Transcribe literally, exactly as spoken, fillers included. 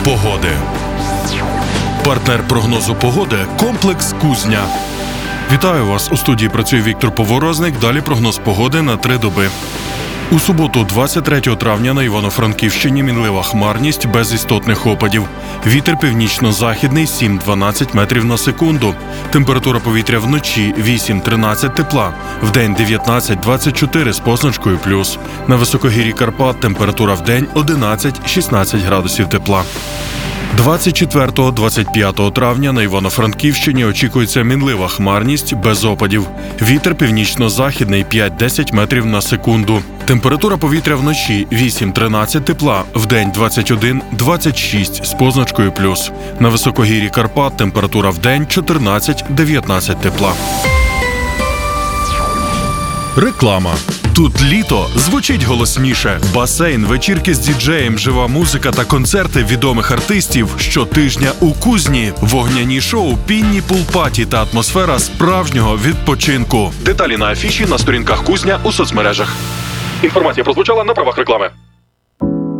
погоди. Партнер прогнозу погоди – комплекс «Кузня». Вітаю вас! У студії працює Віктор Поворозник. Далі прогноз погоди на три доби. У суботу, двадцять третього травня, на Івано-Франківщині мінлива хмарність без істотних опадів. Вітер північно-західний сім-дванадцять метрів на секунду. Температура повітря вночі вісім-тринадцять тепла. Вдень дев'ятнадцять-двадцять чотири з позначкою плюс. На високогір'ї Карпат температура вдень одинадцять-шістнадцять градусів тепла. двадцять четвертого - двадцять п'ятого травня на Івано-Франківщині очікується мінлива хмарність без опадів. Вітер північно-західний п'ять-десять метрів на секунду. Температура повітря вночі вісім-тринадцять тепла, вдень двадцять один-двадцять шість з позначкою плюс. На високогір'ї Карпат температура вдень чотирнадцять-дев'ятнадцять тепла. Реклама. Тут літо звучить голосніше. Басейн, вечірки з діджеєм, жива музика та концерти відомих артистів щотижня у Кузні. Вогняні шоу, пінні пул-паті та атмосфера справжнього відпочинку. Деталі на афіші на сторінках Кузня у соцмережах. Інформація прозвучала на правах реклами.